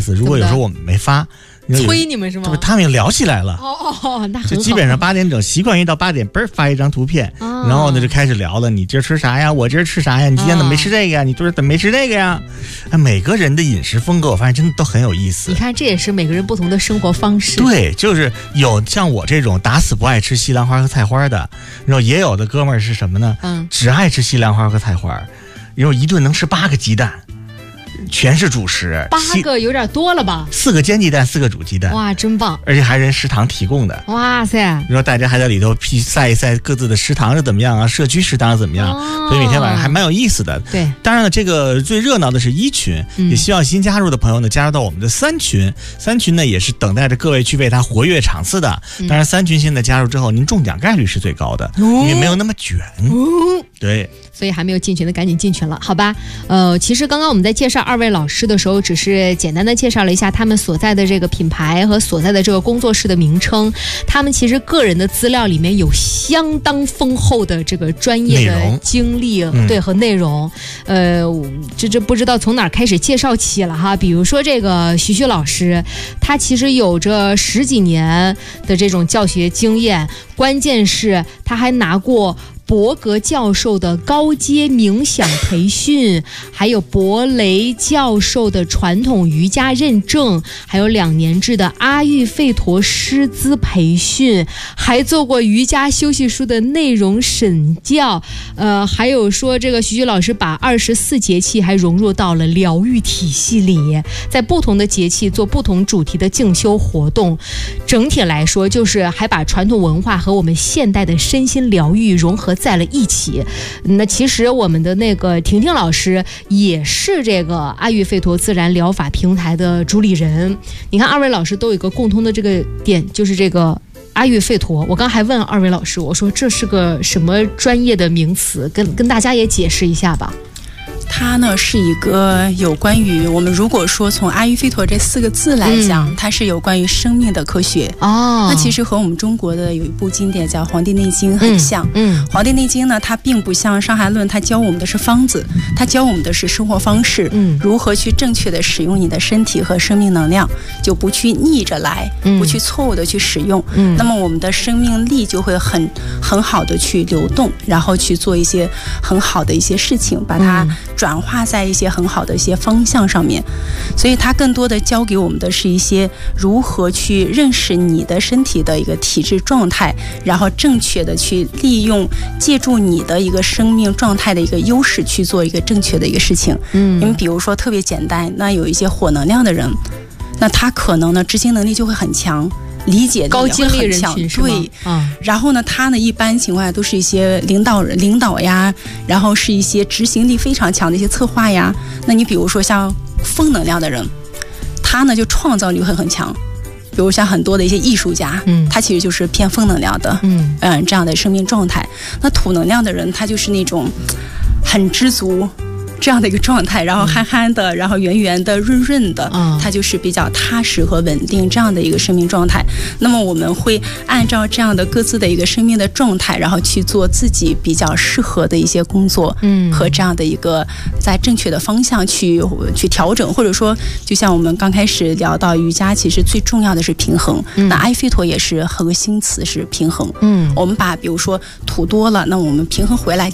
思，如果有时候我们没发， 催你们是吗？ 他们也聊起来了。 那很好。 就基本上8点整，习惯于到8点嘣发一张图片，然后呢就开始聊了。你今儿吃啥呀？我今儿吃啥呀？你今天怎么没吃这个呀？你昨儿怎么没吃这个呀？每个人的饮食风格，我发现真的都很有意思。 你看，这也是每个人不同的生活方式。 对，就是有像我这种打死不爱吃西兰花和菜花的，然后也有的哥们儿是什么呢？只爱吃西兰花和菜花，然后一顿能吃8个鸡蛋。全是主食 ，8个有点多了吧 ？4个煎鸡蛋，4个煮鸡蛋， 哇，真棒！ 而且还人食堂提供的， 哇塞！ 然后大家还在里头晒一晒各自的食堂是怎么样啊，社区食堂怎么样，所以每天晚上还蛮有意思的。 对， 当然了，这个最热闹的是1群，也希望新加入的朋友呢加入到我们的3群，3群呢也是等待着各位去为它活跃场次的。当然，3群现在加入之后，您中奖概率是最高的，因为没有那么卷。对。 所以还没有进群的赶紧进群了，好吧？其实刚刚我们在介绍2位老师的时候，只是简单的介绍了一下他们所在的这个品牌和所在的这个工作室的名称。他们其实个人的资料里面有相当丰厚的这个专业的经历，对和内容。这不知道从哪儿开始介绍起了哈。比如说这个徐老师，他其实有着10几年的这种教学经验，关键是他还拿过伯格教授的高阶冥想培训，还有伯雷教授的传统瑜伽认证，还有2年制的阿育吠陀师资培训，还做过瑜伽休息书的内容审教。还有说这个徐老师把24节气还融入到了疗愈体系里，在不同的节气做不同主题的静修活动。整体来说，就是还把传统文化和我们现代的身心疗愈融合在了一起。那其实我们的那个婷婷老师也是这个阿育吠陀自然疗法平台的主理人。你看2位老师都有一个共通的这个点，就是这个阿育吠陀。我刚还问2位老师，我说这是个什么专业的名词，跟大家也解释一下吧。 它呢是一个有关于我们如果说从阿育吠陀这4个字来讲，它是有关于生命的科学。那其实和我们中国的有一部经典叫《黄帝内经》很像。黄帝内经呢，它并不像伤寒论，它教我们的是方子，它教我们的是生活方式，如何去正确的使用你的身体和生命能量，就不去逆着来，不去错误的去使用。那么我们的生命力就会很好的去流动，然后去做一些很好的一些事情，把它转化在一些很好的一些方向上面。所以它更多的教给我们的是一些如何去认识你的身体的一个体质状态，然后正确的去利用借助你的一个生命状态的一个优势去做一个正确的一个事情。因为比如说特别简单，那有一些火能量的人，那他可能呢执行能力就会很强，理解高精力人群是吗？ 对，然后呢，他呢一般情况下都是一些领导呀，然后是一些执行力非常强的一些策划呀。那你比如说像风能量的人，他呢就创造力会很强。比如像很多的一些艺术家，他其实就是偏风能量的，这样的生命状态。那土能量的人，他就是那种很知足。这样的一个状态，然后憨憨的，然后圆圆的、润润的，它就是比较踏实和稳定这样的一个生命状态。那么我们会按照这样的各自的一个生命的状态，然后去做自己比较适合的一些工作，和这样的一个在正确的方向去调整，或者说，就像我们刚开始聊到瑜伽，其实最重要的是平衡。那阿育吠陀也是核心词是平衡。我们把比如说土多了，那我们平衡回来